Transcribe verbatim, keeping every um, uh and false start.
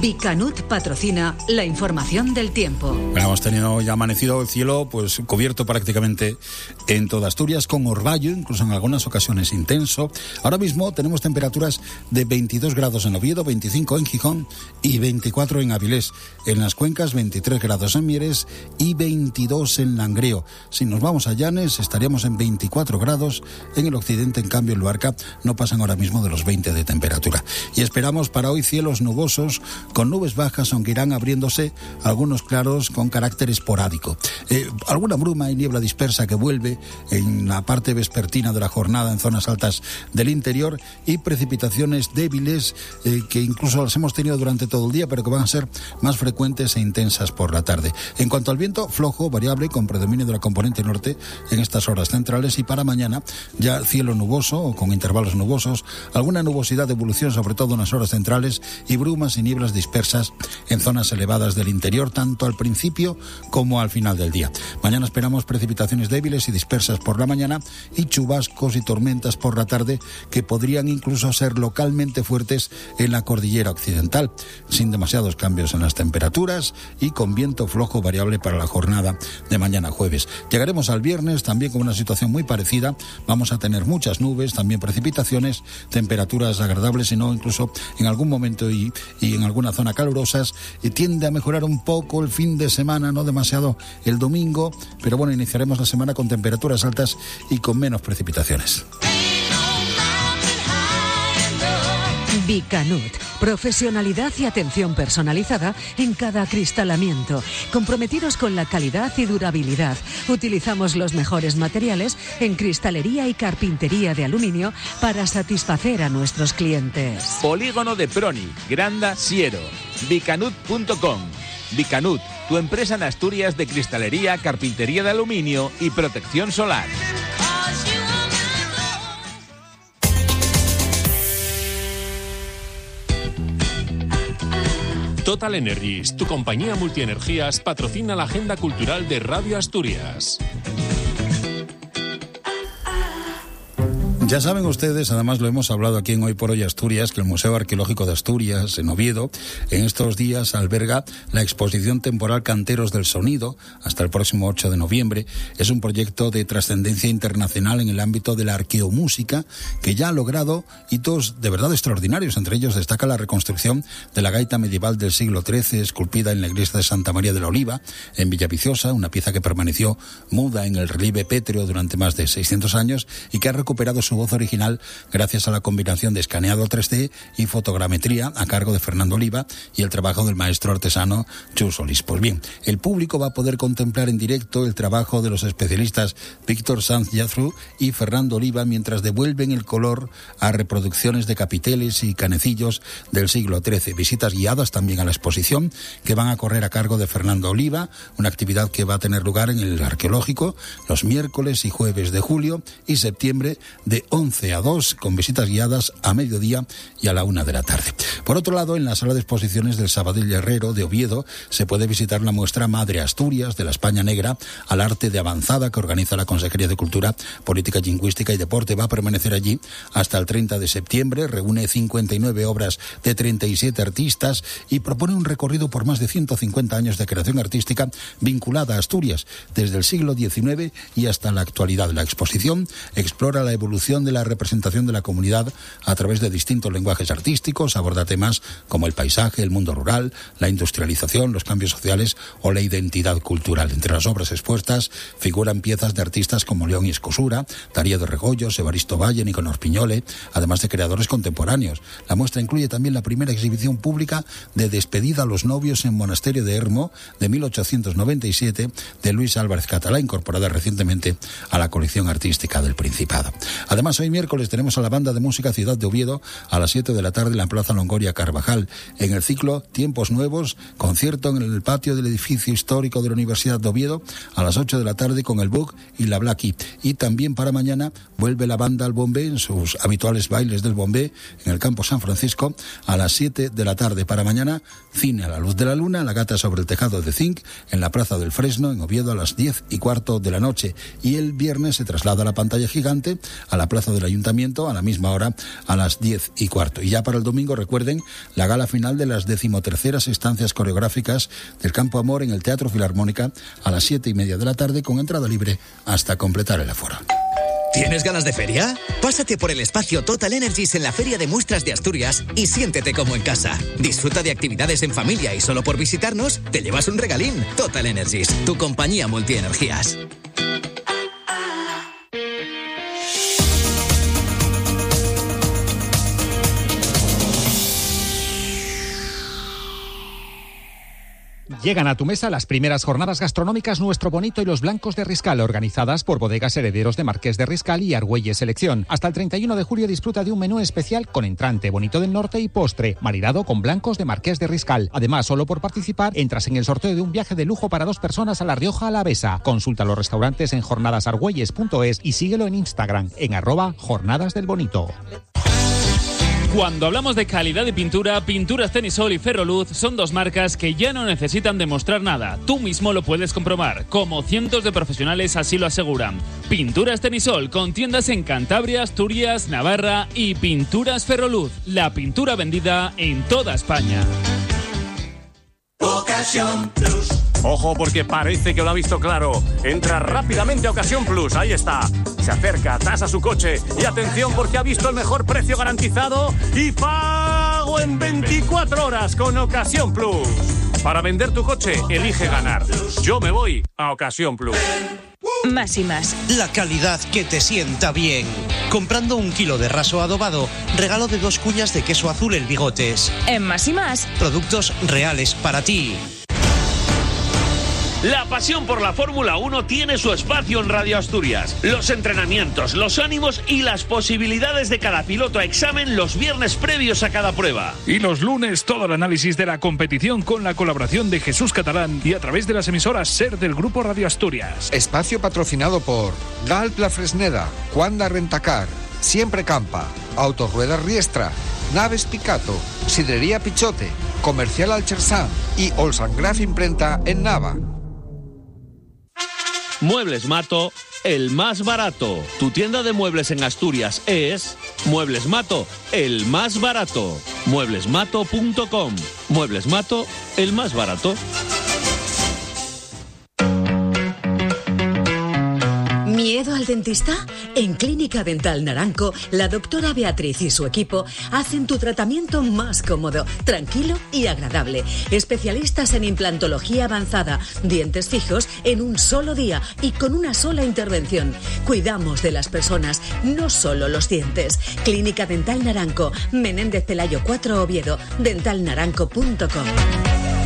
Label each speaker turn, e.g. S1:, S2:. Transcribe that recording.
S1: Bicanut patrocina la información del tiempo.
S2: Bueno, hemos tenido ya amanecido el cielo pues cubierto prácticamente en toda Asturias, con orvallo, incluso en algunas ocasiones intenso. Ahora mismo tenemos temperaturas de veintidós grados en Oviedo, veinticinco en Gijón y veinticuatro en Avilés. En las cuencas, veintitrés grados en Mieres y veintidós en Langreo. Si nos vamos a Llanes, estaríamos en veinticuatro grados. En el occidente, en cambio, en Luarca, no pasan ahora mismo de los veinte de temperatura. Y esperamos para hoy cielos nubosos, con nubes bajas, aunque irán abriéndose algunos claros con carácter esporádico. Eh, alguna bruma y niebla dispersa que vuelve en la parte vespertina de la jornada en zonas altas del interior, y precipitaciones débiles eh, que incluso las hemos tenido durante todo el día, pero que van a ser más frecuentes e intensas por la tarde. En cuanto al viento, flojo, variable, con predominio de la componente norte en estas horas centrales, y para mañana ya cielo nuboso o con intervalos nubosos, alguna nubosidad de evolución sobre todo en las horas centrales, y brumas y nieblas dispersas en zonas elevadas del interior, tanto al principio como al final del día. Mañana esperamos precipitaciones débiles y dispersas por la mañana y chubascos y tormentas por la tarde, que podrían incluso ser localmente fuertes en la cordillera occidental, sin demasiados cambios en las temperaturas y con viento flojo variable para la jornada de mañana jueves. Llegaremos al viernes también con una situación muy parecida. Vamos a tener muchas nubes, también precipitaciones, temperaturas agradables y no incluso en algún momento y, y en alguna zona calurosas, y tiende a mejorar un poco el fin de semana, no demasiado el domingo, pero bueno, iniciaremos la semana con temperaturas altas y con menos precipitaciones.
S1: Bicanut, profesionalidad y atención personalizada en cada acristalamiento, comprometidos con la calidad y durabilidad. Utilizamos los mejores materiales en cristalería y carpintería de aluminio para satisfacer a nuestros clientes.
S3: Polígono de Proni, Granda, Siero. Bicanut punto com. Bicanut, tu empresa en Asturias de cristalería, carpintería de aluminio y protección solar.
S4: Total Energies, tu compañía multienergías, patrocina la agenda cultural de Radio Asturias.
S2: Ya saben ustedes, además lo hemos hablado aquí en Hoy por Hoy Asturias, que el Museo Arqueológico de Asturias, en Oviedo, en estos días alberga la exposición temporal Canteros del Sonido, hasta el próximo ocho de noviembre. Es un proyecto de trascendencia internacional en el ámbito de la arqueomúsica, que ya ha logrado hitos de verdad extraordinarios. Entre ellos destaca la reconstrucción de la gaita medieval del siglo trece, esculpida en la iglesia de Santa María de la Oliva, en Villaviciosa, una pieza que permaneció muda en el relieve pétreo durante más de seiscientos años y que ha recuperado su voz original gracias a la combinación de escaneado tres D y fotogrametría a cargo de Fernando Oliva y el trabajo del maestro artesano Chus Solís. Pues bien, el público va a poder contemplar en directo el trabajo de los especialistas Víctor Sanz Yazru y Fernando Oliva mientras devuelven el color a reproducciones de capiteles y canecillos del siglo trece. Visitas guiadas también a la exposición, que van a correr a cargo de Fernando Oliva, una actividad que va a tener lugar en el arqueológico los miércoles y jueves de julio y septiembre de once a dos, con visitas guiadas a mediodía y a la una de la tarde. Por otro lado, en la sala de exposiciones del Sabadell Herrero de Oviedo se puede visitar la muestra Madre Asturias, de la España Negra al arte de avanzada, que organiza la Consejería de Cultura, Política Lingüística y Deporte. Va a permanecer allí hasta el treinta de septiembre, reúne cincuenta y nueve obras de treinta y siete artistas y propone un recorrido por más de ciento cincuenta años de creación artística vinculada a Asturias, desde el siglo diecinueve y hasta la actualidad. La exposición explora la evolución de la representación de la comunidad a través de distintos lenguajes artísticos, aborda temas como el paisaje, el mundo rural, la industrialización, los cambios sociales o la identidad cultural. Entre las obras expuestas figuran piezas de artistas como León y Escosura, Darío de Regoyos, Evaristo Valle, Nicanor Piñole, además de creadores contemporáneos. La muestra incluye también la primera exhibición pública de Despedida a los novios en Monasterio de Hermo de mil ochocientos noventa y siete de Luis Álvarez Catalá, incorporada recientemente a la colección artística del Principado. Además, hoy miércoles tenemos a la banda de música Ciudad de Oviedo a las siete de la tarde en la Plaza Longoria Carvajal. En el ciclo Tiempos Nuevos, concierto en el patio del edificio histórico de la Universidad de Oviedo a las ocho de la tarde con el Bug y la Blackie. Y también para mañana vuelve la banda al Bombé en sus habituales bailes del Bombé en el Campo San Francisco a las siete de la tarde. Para mañana, cine a la luz de la luna, La gata sobre el tejado de zinc en la Plaza del Fresno en Oviedo a las diez y cuarto de la noche. Y el viernes se traslada a la pantalla gigante a la Plaza del Ayuntamiento a la misma hora a las diez y cuarto. Y ya para el domingo, recuerden recuerden la gala final de las decimoterceras estancias coreográficas del Campo Amor en el Teatro Filarmónica a las siete y media de la tarde con entrada libre hasta completar el aforo.
S5: ¿Tienes ganas de feria? Pásate por el espacio Total Energies en la Feria de Muestras de Asturias y siéntete como en casa. Disfruta de actividades en familia y solo por visitarnos te llevas un regalín. Total Energies, tu compañía multienergías.
S6: Llegan a tu mesa las primeras jornadas gastronómicas Nuestro Bonito y Los Blancos de Riscal, organizadas por Bodegas Herederos de Marqués de Riscal y Argüelles Selección. Hasta el treinta y uno de julio disfruta de un menú especial con entrante, bonito del norte y postre, maridado con blancos de Marqués de Riscal. Además, solo por participar, entras en el sorteo de un viaje de lujo para dos personas a La Rioja Alavesa. Consulta los restaurantes en jornadasargüelles punto es y síguelo en Instagram, en arroba Jornadas del Bonito.
S7: Cuando hablamos de calidad de pintura, Pinturas Tenisol y Ferroluz son dos marcas que ya no necesitan demostrar nada. Tú mismo lo puedes comprobar, como cientos de profesionales así lo aseguran. Pinturas Tenisol, con tiendas en Cantabria, Asturias, Navarra, y Pinturas Ferroluz, la pintura vendida en toda España.
S8: Ocasión Plus. Ojo, porque parece que lo ha visto claro. Entra rápidamente a Ocasión Plus, ahí está. Se acerca, tasa su coche y atención porque ha visto el mejor precio garantizado y pago en veinticuatro horas con Ocasión Plus. Para vender tu coche, elige ganar. Yo me voy a Ocasión Plus.
S9: Más y más.
S10: La calidad que te sienta bien. Comprando un kilo de raso adobado, regalo de dos cuñas de queso azul El Bigotes.
S9: En Más y más.
S10: Productos reales para ti.
S11: La pasión por la Fórmula uno tiene su espacio en Radio Asturias. Los entrenamientos, los ánimos y las posibilidades de cada piloto a examen los viernes previos a cada prueba.
S12: Y los lunes todo el análisis de la competición con la colaboración de Jesús Catalán y a través de las emisoras SER del Grupo Radio Asturias.
S13: Espacio patrocinado por Galp La Fresneda, Cuanda Rentacar, Siempre Campa, Autorruedas Riestra, Naves Picato, Sidrería Pichote, Comercial Alchersán y Olsangraf Imprenta en Nava.
S11: Muebles Mato, el más barato. Tu tienda de muebles en Asturias es Muebles Mato, el más barato. muebles mato punto com. Muebles Mato, el más barato.
S1: ¿Miedo al dentista? En Clínica Dental Naranco, la doctora Beatriz y su equipo hacen tu tratamiento más cómodo, tranquilo y agradable. Especialistas en implantología avanzada, dientes fijos en un solo día y con una sola intervención. Cuidamos de las personas, no solo los dientes. Clínica Dental Naranco, Menéndez Pelayo cuatro, Oviedo, dental naranco punto com.